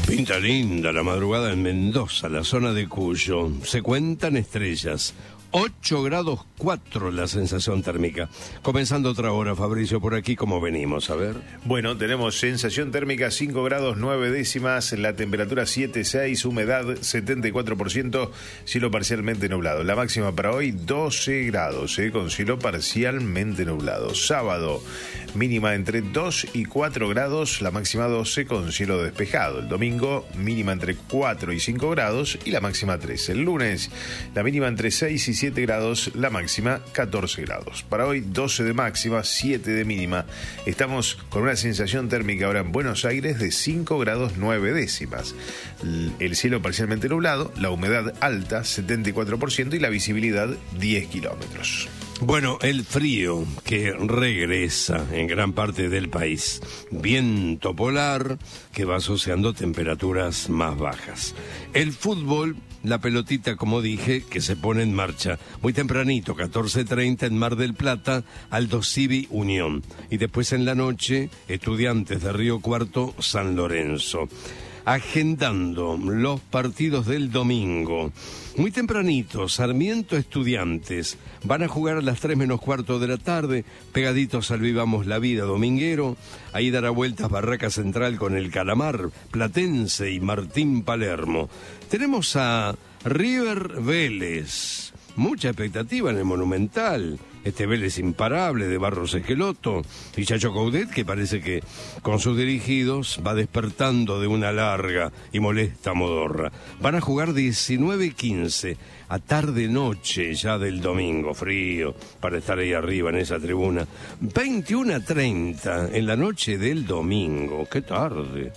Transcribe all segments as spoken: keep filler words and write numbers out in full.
Pinta linda la madrugada en Mendoza, la zona de Cuyo. Se cuentan estrellas. ocho grados cuatro la sensación térmica. Comenzando otra hora, Fabricio, por aquí, ¿cómo venimos? A ver. Bueno, tenemos sensación térmica cinco grados nueve décimas, la temperatura siete seis, humedad setenta y cuatro por ciento, cielo parcialmente nublado. La máxima para hoy doce grados, eh, con cielo parcialmente nublado. Sábado, mínima entre dos y cuatro grados, la máxima doce con cielo despejado. El domingo, mínima entre cuatro y cinco grados y la máxima trece. El lunes, la mínima entre seis y siete grados, la máxima catorce grados. Para hoy doce de máxima, siete de mínima. Estamos con una sensación térmica ahora en Buenos Aires de cinco grados nueve décimas. El cielo parcialmente nublado, la humedad alta setenta y cuatro por ciento y la visibilidad diez kilómetros. Bueno, el frío que regresa en gran parte del país. Viento polar que va asociando temperaturas más bajas. El fútbol, la pelotita, como dije, que se pone en marcha. Muy tempranito, catorce treinta en Mar del Plata, Aldo Civi Unión. Y después en la noche, Estudiantes de Río Cuarto, San Lorenzo. Agendando los partidos del domingo. Muy tempranito, Sarmiento Estudiantes. Van a jugar a las tres menos cuarto de la tarde, pegaditos al Vivamos la Vida dominguero. Ahí dará vueltas Barraca Central con el Calamar, Platense y Martín Palermo. Tenemos a River Vélez. Mucha expectativa en el Monumental. Este Vélez imparable de Barros Esqueloto y Chacho Coudet, que parece que con sus dirigidos va despertando de una larga y molesta modorra. Van a jugar diecinueve quince a tarde-noche ya del domingo, frío, para estar ahí arriba en esa tribuna. veintiuno treinta en la noche del domingo, qué tarde.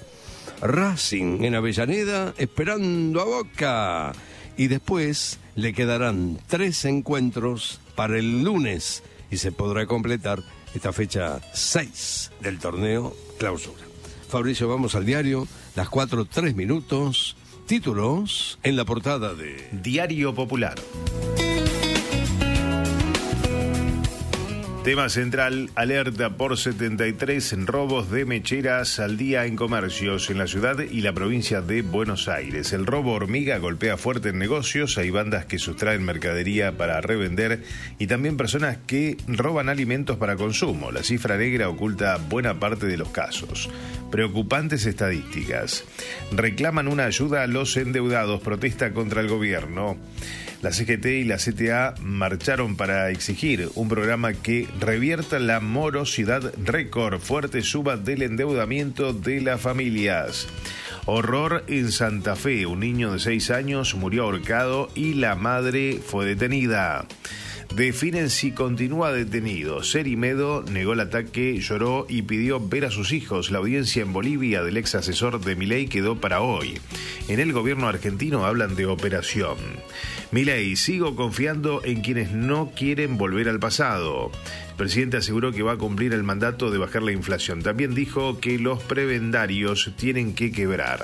Racing en Avellaneda esperando a Boca. Y después le quedarán tres encuentros para el lunes y se podrá completar esta fecha seis del torneo clausura. Fabricio, vamos al diario, las cuatro, tres minutos, títulos en la portada de Diario Popular. Tema central, alerta por setenta y tres robos de mecheras al día en comercios en la ciudad y la provincia de Buenos Aires. El robo hormiga golpea fuerte en negocios, hay bandas que sustraen mercadería para revender y también personas que roban alimentos para consumo. La cifra negra oculta buena parte de los casos. Preocupantes estadísticas. Reclaman una ayuda a los endeudados, protesta contra el gobierno. La C G T y la C T A marcharon para exigir un programa que revierta la morosidad récord, fuerte suba del endeudamiento de las familias. Horror en Santa Fe, un niño de seis años murió ahorcado y la madre fue detenida. Definen si continúa detenido. Serimedo negó el ataque, lloró y pidió ver a sus hijos. La audiencia en Bolivia del ex asesor de Milei quedó para hoy. En el gobierno argentino hablan de operación. Milei, sigo confiando en quienes no quieren volver al pasado. El presidente aseguró que va a cumplir el mandato de bajar la inflación. También dijo que los prebendarios tienen que quebrar.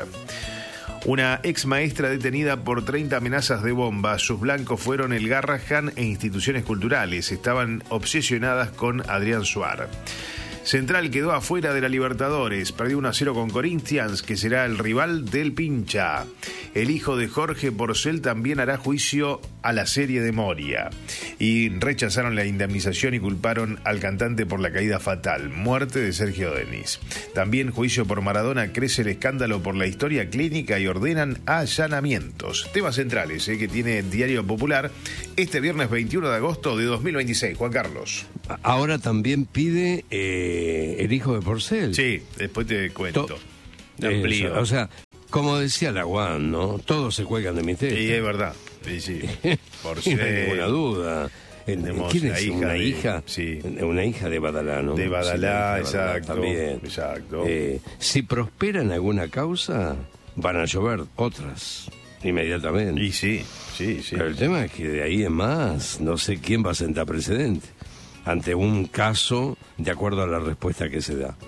Una ex maestra detenida por treinta amenazas de bomba. Sus blancos fueron el Garrahan e instituciones culturales. Estaban obsesionadas con Adrián Suar. Central quedó afuera de la Libertadores, perdió uno a cero con Corinthians, que será el rival del Pincha. El hijo de Jorge Porcel también hará juicio a la serie de Moria. Y rechazaron la indemnización y culparon al cantante por la caída fatal, muerte de Sergio Denis. También juicio por Maradona, crece el escándalo por la historia clínica y ordenan allanamientos. Temas centrales eh, que tiene Diario Popular este viernes veintiuno de agosto de dos mil veintiséis. Juan Carlos. Ahora también pide... Eh... el hijo de Porcel. Sí, después te cuento. To- Amplío. Eso, o sea, como decía Laguán, ¿no? Todos se cuelgan de mi testa. Sí, es verdad. Sí, sí. Porcel. No hay ninguna duda. Tenemos ¿Quién la es? hija Una de- hija. sí. Una hija de Badalá, ¿no? De Badalá, Sí, la hija de exacto, también. exacto. Eh, si prospera en alguna causa, van a llover otras inmediatamente. Y sí, sí, sí. Pero el tema es que de ahí en más, no sé quién va a sentar precedente ante un caso de acuerdo a la respuesta que se da.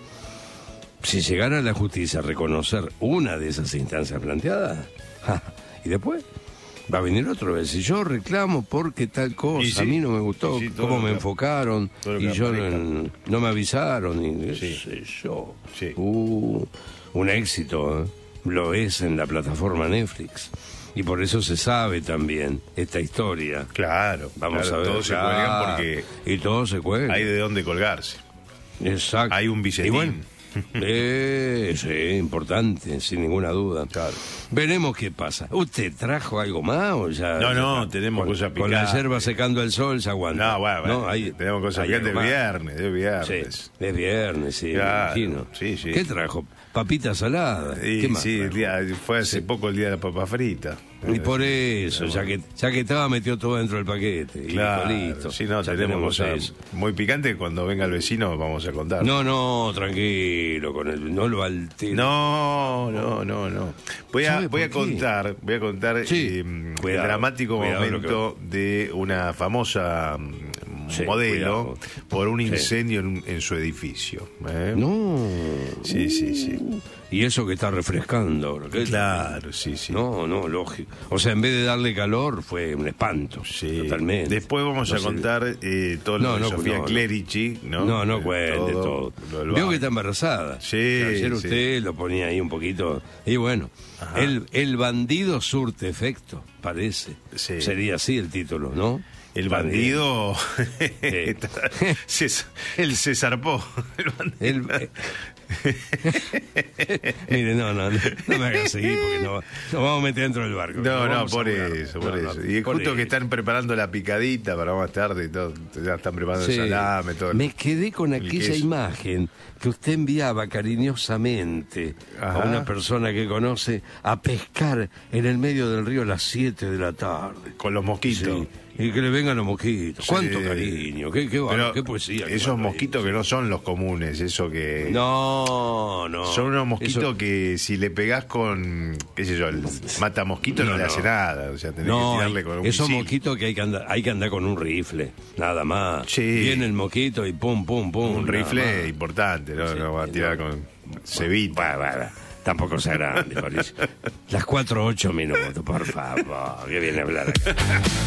Si llegara la justicia a reconocer una de esas instancias planteadas, ja, y después va a venir otro vez. Si yo reclamo porque tal cosa, Y sí, a mí no me gustó, y sí, todo cómo lo me que- enfocaron, todo lo y que yo aparezca. no, no me avisaron, y qué Sí. sé yo. Sí. Uh, un éxito, ¿eh? lo es en la plataforma Netflix. Y por eso se sabe también esta historia. Claro, vamos claro, a ver. Todos claro, se cuelgan porque... Y todos se cuelgan. Hay de dónde colgarse. Exacto. Hay un billetín. Y bueno, eh, sí, importante, sin ninguna duda. Claro. Veremos qué pasa. ¿Usted trajo algo más o ya? No, no, ya, tenemos con, cosas Con la picantes. yerba secando el sol se aguanta. No, bueno, bueno ¿no? Hay, tenemos cosas hay picantes. algo De más. viernes, de viernes. Sí, es viernes, sí, Claro, me imagino. sí, sí. ¿Qué trajo? Papita salada. Sí, ¿Qué más sí, el trajo? día, fue hace Sí. poco el día de la papa frita. Y por eso, ya que ya que estaba, metió todo dentro del paquete. Claro, y listo. sí, no, Ya tenemos cosas eso. muy picantes. Cuando venga el vecino vamos a contar. No, no, tranquilo, con el, no lo altere. No, no, no, no. Voy a, ¿Sabe voy a por qué? contar, voy a contar Sí, eh, cuidado, el dramático cuidado lo momento de una famosa mm, Sí, modelo cuidado. por un Sí. incendio en, en su edificio. ¿eh? No. Sí, sí, sí. Y eso que está refrescando ahora. ¿qué? Claro, sí, sí. No, no, lógico. O sea, en vez de darle calor, fue un espanto. Sí. Totalmente. Después vamos No a sé. contar eh, todo lo No, de no, Sofía no, no. Clerici, ¿no? No, no Eh, cuente todo. lo del Veo bar. que está embarazada. Sí, Que ayer sí. usted lo ponía ahí un poquito. Y bueno, el, el bandido surte efecto, parece. Sí. Sería así el título, ¿no? El bandido Sí. se, él se zarpó. El bandido. El- Mire, no, no, no, no me hagas seguir porque no, nos vamos a meter dentro del barco. No, Nos no, vamos a por ahogar. eso, por No, no, eso. Y por justo que eso. están preparando la picadita para más tarde y todo, ya están preparando Sí. el salame, todo. Me quedé con aquella queso. imagen que usted enviaba cariñosamente Ajá. a una persona que conoce a pescar en el medio del río a las siete de la tarde. Con los mosquitos. Sí, y que le vengan los mosquitos. Sí. Cuánto cariño, qué, qué, Pero qué poesía. qué esos maravilla. mosquitos que no son los comunes, eso que... No, no. Son unos mosquitos Eso- que si le pegás con, qué sé yo, el mata mosquito no, No, le no. hace nada. O sea, tenés No, que tirarle con un esos misil. mosquitos que hay que andar, hay que andar con un rifle, nada más. Sí. Viene el mosquito y pum, pum, pum. Un nada rifle más. importante, ¿no? Sí, no va a tirar no. con cebita. Bueno, bueno, tampoco sea grande, Mauricio. Las cuatro ocho minutos, por favor. Que viene a hablar acá.